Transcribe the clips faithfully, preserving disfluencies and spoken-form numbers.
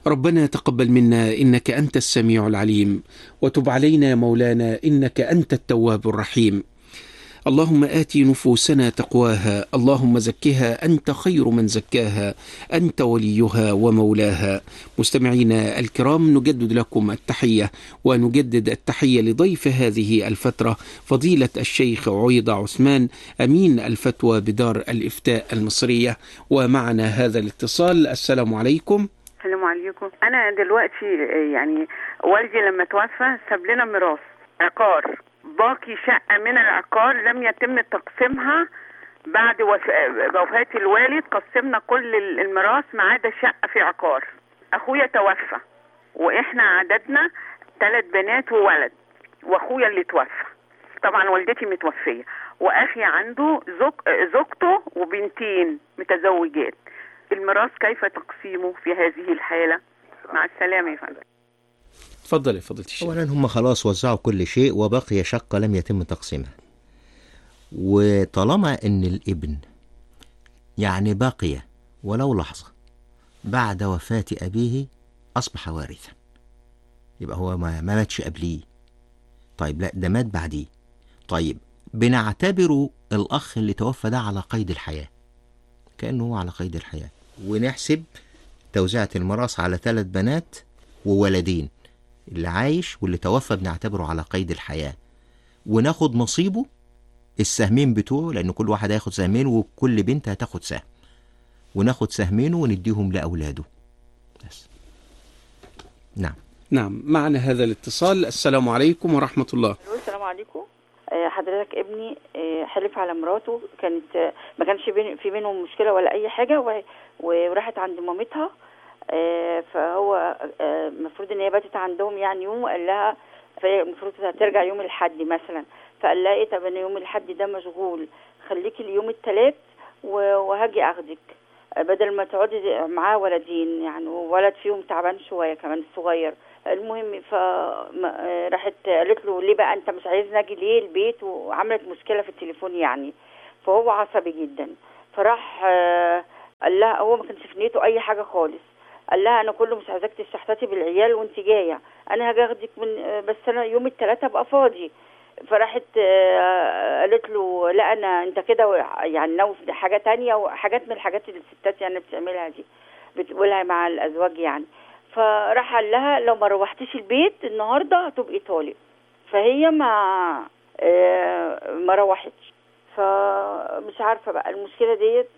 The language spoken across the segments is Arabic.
ربنا تقبل منا إنك أنت السميع العليم، وتب علينا يا مولانا إنك أنت التواب الرحيم. اللهم آت نفوسنا تقواها، اللهم زكها أنت خير من زكاها، أنت وليها ومولاها. مستمعينا الكرام، نجدد لكم التحية، ونجدد التحية لضيف هذه الفترة فضيلة الشيخ عويضة عثمان، أمين الفتوى بدار الإفتاء المصرية. ومعنا هذا الاتصال. السلام عليكم. السلام عليكم. أنا دلوقتي يعني والدي لما توفى ساب لنا ميراث عقار، باقي شقة من العقار لم يتم تقسيمها بعد وفاة الوالد. قسمنا كل الميراث ما عدا شقة في عقار. أخويا توفى وإحنا عددنا ثلاث بنات وولد، وأخويا اللي توفى. طبعا والدتي متوفية، وأخي عنده زوج زوجته وبنتين متزوجات. الميراث كيف تقسيمه في هذه الحالة؟ مع السلامة يا فندم. تفضل يا فضيلة الشيخ. أولا هم خلاص وزعوا كل شيء وبقي شقة لم يتم تقسيمها، وطالما أن الابن يعني بقي ولو لحظة بعد وفاة أبيه أصبح وارثا، يبقى هو ما ماتش قبليه. طيب لا، ده مات بعديه. طيب بنعتبره الأخ اللي توفى ده على قيد الحياة، كأنه هو على قيد الحياة، ونحسب توزيعة الميراث على ثلاث بنات وولدين. اللي عايش واللي توفى بنعتبره على قيد الحياة، وناخد نصيبه السهمين بتوعه، لأن كل واحد هياخد سهمين وكل بنت هتاخد سهم، وناخد سهمينه ونديهم لأولاده بس. نعم نعم، معنا هذا الاتصال. السلام عليكم ورحمة الله. السلام عليكم. حضرتك ابني حلف على مراته، كانت ما كانش بين في بينهم مشكلة ولا أي حاجة، وراحت عند مامتها. فهو المفروض ان هي باتت عندهم يعني يوم، وقال لها المفروض هترجع يوم الحد مثلا. فقال لها ايه، طب انا يوم الحد ده مشغول، خليكي اليوم الثلاث وهاجي اخدك، بدل ما تقعدي معاه ولدين يعني، وولد فيهم تعبان شويه كمان الصغير. المهم فراحت قالت له ليه بقى انت مش عايزني اجي ليه البيت، وعملت مشكله في التليفون يعني. فهو عصبي جدا، فراح قال لها، هو ما كانش في نيته اي حاجه خالص، قال لها انا كله مش عايزاك تشحتاتي بالعيال وانت جايه، انا هاجي اخدك من بس انا يوم الثلاثاء ابقى فاضي. فراحت قالت له لا انا انت كده يعني ناوي في حاجه تانية، وحاجات من الحاجات اللي الستات يعني بتعملها دي بتقولها مع الازواج يعني. فراح قال لها لو ما روحتيش البيت النهارده هتبقي طالق. فهي ما ما روحتش. فمش عارفه بقى المشكله ديت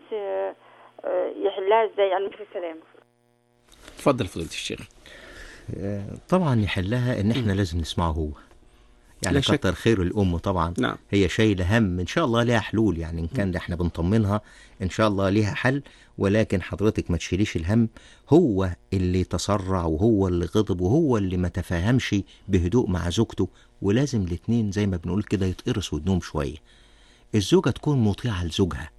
يحلها ازاي يعني. في السلامه. تفضل فضيلة الشيخ. طبعا يحلها ان احنا لازم نسمعه هو، يعني كتر خير الام طبعا. نعم. هي شايله هم، ان شاء الله ليها حلول يعني، ان كان احنا بنطمنها ان شاء الله ليها حل، ولكن حضرتك ما تشيليش الهم. هو اللي تسرع وهو اللي غضب وهو اللي ما تفاهمش بهدوء مع زوجته، ولازم الاتنين زي ما بنقول كده يتقرصوا ودنهم شويه. الزوجه تكون مطيعه لزوجها،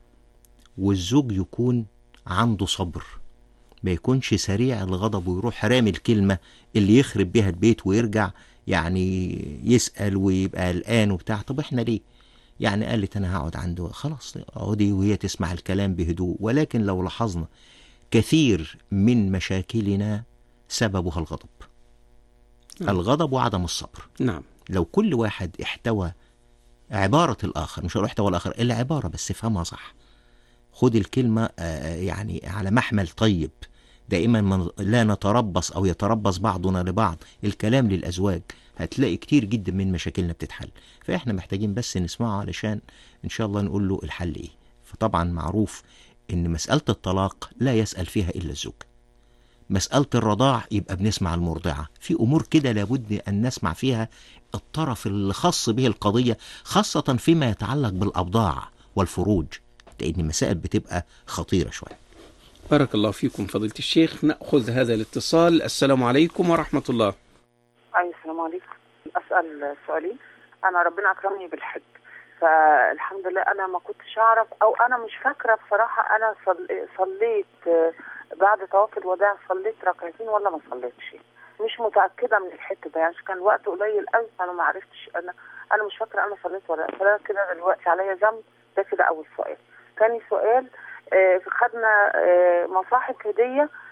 والزوج يكون عنده صبر، ما يكونش سريع الغضب ويروح رامي الكلمة اللي يخرب بيها البيت ويرجع يعني يسأل ويبقى قلقان وبتاع. طب احنا ليه يعني؟ قالت انا هقعد عنده، خلاص اقعدي وهي تسمع الكلام بهدوء. ولكن لو لاحظنا كثير من مشاكلنا سببها الغضب. نعم. الغضب وعدم الصبر. نعم. لو كل واحد احتوى عبارة الآخر، مش هقول احتوى الآخر إلا عبارة بس افهمها صح، خد الكلمة يعني على محمل طيب. دائما من لا نتربص أو يتربص بعضنا لبعض، الكلام للأزواج، هتلاقي كتير جدا من مشاكلنا بتتحل. فإحنا محتاجين بس نسمعه علشان إن شاء الله نقول له الحل إيه. فطبعا معروف إن مسألة الطلاق لا يسأل فيها إلا الزوج. مسألة الرضاع يبقى بنسمع المرضعة. في أمور كده لابد أن نسمع فيها الطرف اللي خاص به القضية، خاصة فيما يتعلق بالأبضاع والفروج، لأن مسائل بتبقى خطيرة شوية. بارك الله فيكم فضيلة الشيخ. نأخذ هذا الاتصال. السلام عليكم ورحمة الله. أي السلام عليكم. أسأل سؤالين. أنا ربنا أكرمني بالحج، فالحمد لله أنا ما كنتش أعرف، أو أنا مش فاكرة بصراحة أنا صليت بعد طواف الوداع صليت ركعتين ولا ما صليتش، مش متأكدة من الحته ده يعني، كان وقت قليل قوي فأنا ما عرفتش. أنا أنا مش فاكرة أنا صليت ولا لا، فأنا كده دلوقتي عليا ذنب. ده كده أول سؤال. تاني سؤال، آه خدنا آه مصاحف هدية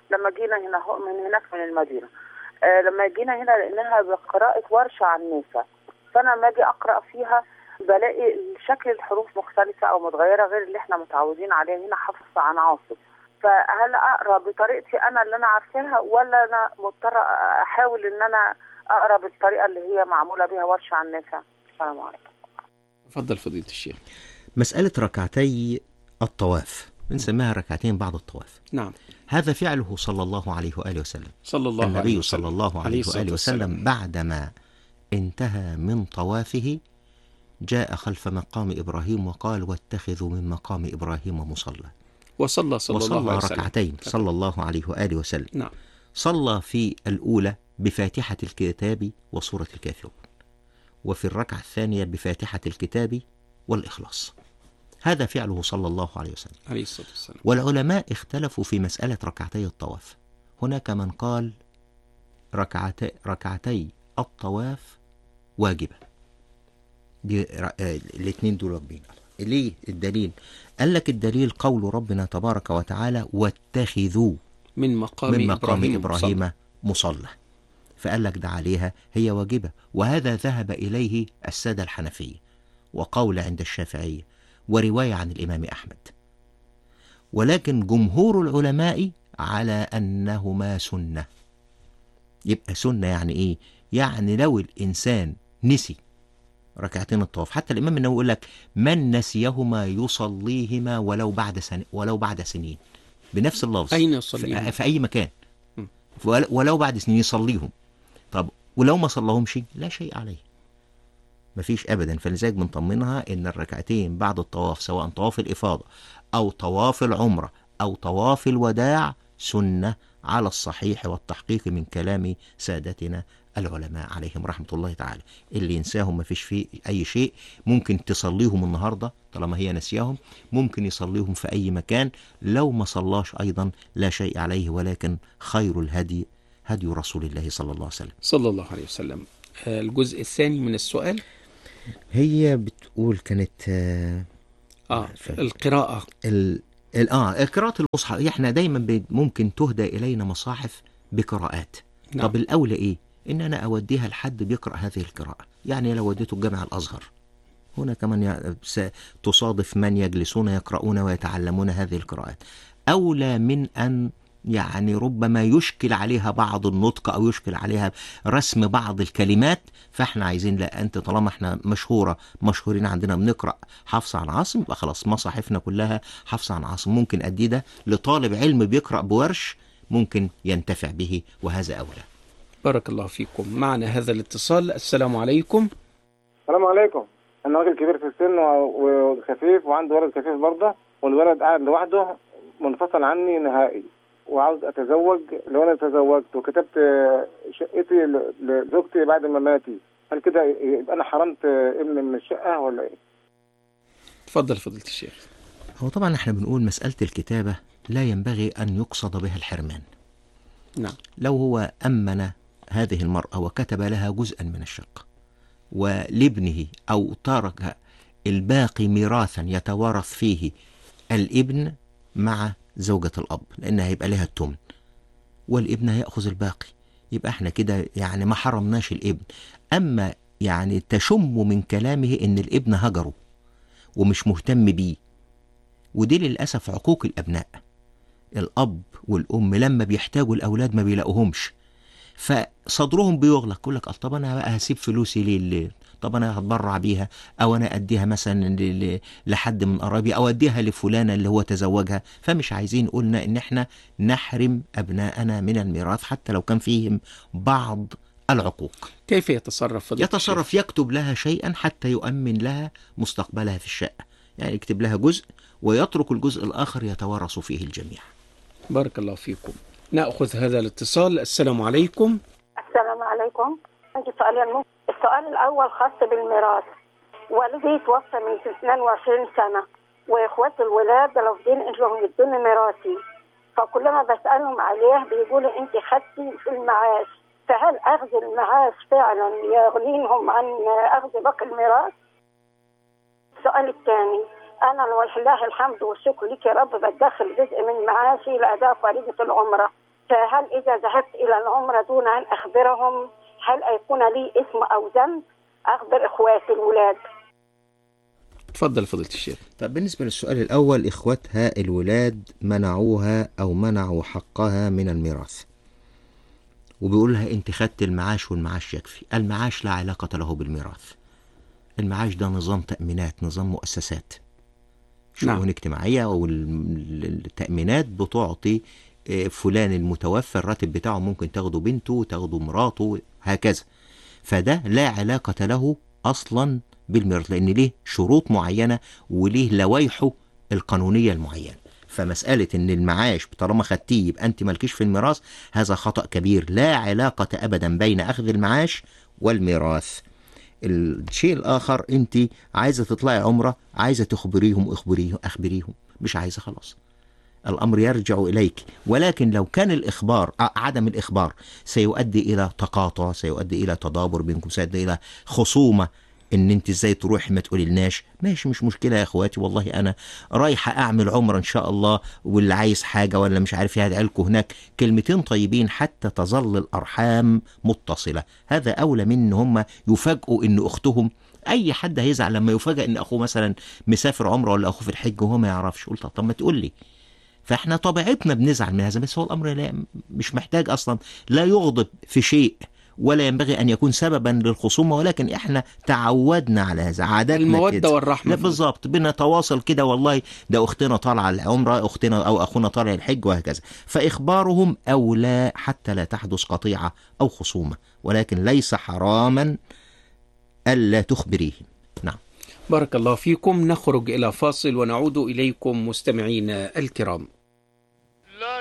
لما جينا هنا هو من هناك من المدينة. آه لما جينا هنا لأنها بقراءة ورشة عن النساء، فأنا لما أجي أقرأ فيها بلاقي شكل الحروف مختلفة أو متغيرة غير اللي احنا متعودين عليه هنا حفص عن عاصم. فهل أقرأ بطريقتي أنا اللي أنا عارفاها، ولا أنا مضطرة أحاول إن أنا أقرأ بالطريقة اللي هي معمولة بها ورشة عن النساء؟ السلام عليكم. تفضل فضيلة الشيخ. مسألة ركعتي الطواف بنسميها ركعتين بعد الطواف. نعم. هذا فعله صلى الله عليه وآله وسلم. صلى الله النبي عليه صلى الله عليه وآله وسلم بعدما انتهى من طوافه جاء خلف مقام إبراهيم وقال: واتخذوا من مقام إبراهيم مصلى. وصلى صلى وصلى الله عليه وسلم ركعتين صلى الله عليه وآله وسلم. نعم. صلى في الأولى بفاتحة الكتاب وسورة الكافرون، وفي الركعة الثانية بفاتحة الكتاب والإخلاص. هذا فعله صلى الله عليه وسلم عليه الصلاة والسلام. والعلماء اختلفوا في مسألة ركعتي الطواف. هناك من قال ركعتي, ركعتي الطواف واجبة، الاثنين دول واجبين. ليه الدليل؟ قال لك الدليل قول ربنا تبارك وتعالى: واتخذوا من مقام, من مقام إبراهيم, إبراهيم مصلى. مصلى. فقال لك ده عليها هي واجبة، وهذا ذهب إليه السادة الحنفية، وقول عند الشافعية، ورواية عن الإمام أحمد. ولكن جمهور العلماء على أنهما سنة. يبقى سنة يعني إيه؟ يعني لو الإنسان نسي ركعتين الطواف، حتى الإمام النووي يقول لك: من نسيهما يصليهما ولو بعد سن ولو بعد سنين، بنفس اللفظ. أين يصليهما؟ في أي مكان، ولو بعد سنين يصليهم. طب ولو ما صلىهمش لا شيء عليه، مفيش أبدا. فلذلك بنطمنها إن الركعتين بعد الطواف سواء طواف الإفاضة أو طواف العمرة أو طواف الوداع سنة على الصحيح والتحقيق من كلام سادتنا العلماء عليهم رحمة الله تعالى. اللي ينساهم مفيش فيه أي شيء، ممكن تصليهم النهاردة طالما هي نسيهم، ممكن يصليهم في أي مكان. لو ما صلاش أيضا لا شيء عليه، ولكن خير الهدي هدي رسول الله صلى الله عليه وسلم صلى الله عليه وسلم. الجزء الثاني من السؤال هي بتقول كانت آه, آه القراءة ال اه قراءة المصحف. احنا دايما ممكن تهدى إلينا مصاحف بقراءات. نعم. طب الأولى إيه؟ إن أنا أوديها لحد بيقرأ هذه القراءة. يعني لو وديته الجامع الأزهر، هنا كمان تصادف من يجلسون يقرؤون ويتعلمون هذه القراءات، أولى من أن يعني ربما يشكل عليها بعض النطق أو يشكل عليها رسم بعض الكلمات. فاحنا عايزين، لا أنت طالما احنا مشهورة مشهورين عندنا بنقرأ حفص عن عاصم، يبقى خلاص مصاحفنا كلها حفص عن عاصم. ممكن أدي ده لطالب علم بيقرأ بورش، ممكن ينتفع به، وهذا أولى. بارك الله فيكم. معنا هذا الاتصال. السلام عليكم. السلام عليكم. أنا راجل كبير في السن وخفيف وعنده ولد خفيف برضه، والولد قاعد لوحده منفصل عني نهائي، وعاوز أتزوج. لو أنا تزوجت وكتبت شقتي لزوجتي بعد ما ماتي، هل كده يبقى أنا حرمت ابني من الشقة ولا إيه؟ تفضل فضيلة الشيخ. هو طبعا احنا بنقول مسألة الكتابة لا ينبغي أن يقصد بها الحرمان. نعم. لو هو أمن هذه المرأة وكتب لها جزءا من الشقة ولابنه، أو ترك الباقي ميراثا يتوارث فيه الابن مع زوجة الأب، لأنها هيبقى لها التمن والابن هيأخذ الباقي، يبقى احنا كده يعني ما حرمناش الابن. أما يعني تشم من كلامه إن الابن هجره ومش مهتم بيه، ودي للأسف عقوق الأبناء. الأب والأم لما بيحتاجوا الأولاد ما بيلاقوهمش، فصدرهم بيغلق، يقول لك طب أنا بقى هسيب فلوسي ليه؟ طب أنا هتبرع بيها، أو أنا أديها مثلا لحد من قرايبي، أو أديها لفلانة اللي هو تزوجها. فمش عايزين قلنا إن إحنا نحرم أبناءنا من الميراث حتى لو كان فيهم بعض العقوق. كيف يتصرف؟ يتصرف يكتب لها شيئا حتى يؤمن لها مستقبلها في الشقة، يعني يكتب لها جزء ويترك الجزء الآخر يتوارث فيه الجميع. بارك الله فيكم. نأخذ هذا الاتصال. السلام عليكم. السلام عليكم. عندي سؤالين. السؤال الأول خاص بالميراث. والدي توفى من اثنين وعشرين سنة، وإخواتي الولاد رافضين إنهم يدوني ميراثي، فكلما بسألهم عليه بيقولوا أنت خدتي في المعاش، فهل أخذ المعاش فعلا يغنيهم عن أخذ باقي الميراث؟ السؤال الثاني، أنا لله الحمد والشكر لك يا رب بدخل جزء من معاشي لأداء فريضة العمرة، فهل إذا ذهبت إلى العمرة دون أن أخبرهم هل هيكون لي اسم أو ذنب أخبر إخواتي الولاد؟ تفضل فضيلة الشيخ. طب بالنسبة للسؤال الأول، إخواتها الولاد منعوها أو منعوا حقها من الميراث، وبيقول لها أنت خدت المعاش والمعاش يكفي. المعاش لا علاقة له بالميراث. المعاش ده نظام تأمينات، نظام مؤسسات شؤون نعم. اجتماعية، والتأمينات بتعطي فلان المتوفى الراتب بتاعه ممكن تاخده بنته، تاخده مراته، هكذا. فده لا علاقة له أصلا بالميراث، لأن ليه شروط معينة وليه لوائحه القانونية المعينة. فمسألة إن المعاش طالما خدتيه يبقى أنت مالكيش في الميراث، هذا خطأ كبير. لا علاقة أبدا بين أخذ المعاش والميراث. الشيء الآخر، أنت عايزة تطلعي عمرة، عايزة تخبريهم اخبريهم أخبريهم، مش عايزة خلاص، الأمر يرجع إليك. ولكن لو كان الإخبار، عدم الإخبار سيؤدي إلى تقاطع، سيؤدي إلى تدابر بينكم، سيؤدي إلى خصومة، إن أنت إزاي تروحي ما تقولي لناش، ماشي مش مشكلة يا أخواتي، والله أنا رايحة أعمل عمرة إن شاء الله، واللي عايز حاجة ولا مش عارف هدعي لكم هناك، كلمتين طيبين حتى تظل الأرحام متصلة. هذا أولى من إن هم يفاجئوا إن أختهم. أي حد هيزعل لما يفاجئ إن أخوه مثلا مسافر عمرة ولا أخوه في الحج وهو ما يعرفش. قلت طب ما تقول لي. فإحنا طبيعتنا بنزعل من هذا، بس هو الأمر لا مش محتاج أصلا، لا يغضب في شيء ولا ينبغي أن يكون سببا للخصومة، ولكن إحنا تعودنا على هذا، عاداتنا المودة كده. والرحمة. لا بالظبط، بنتواصل كده، والله ده أختنا طالعة العمرة، أختنا أو أخونا طالع الحج، وهكذا. فإخبارهم أولى حتى لا تحدث قطيعة أو خصومة، ولكن ليس حراما ألا تخبريهم. نعم. بارك الله فيكم. نخرج إلى فاصل ونعود إليكم مستمعينا الكرام.